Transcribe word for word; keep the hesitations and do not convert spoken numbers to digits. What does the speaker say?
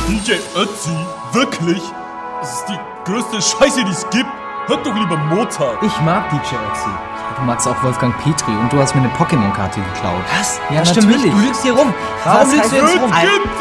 D J Ötzi? Wirklich? Das ist die größte Scheiße, die es gibt. Hört doch lieber Mozart. Ich mag D J Ötzi. Du magst auch Wolfgang Petri und du hast mir eine Pokémon-Karte geklaut. Was? Ja, das stimmt natürlich. nicht. Du lügst hier rum. Warum Was lügst du heißt jetzt rum? Al-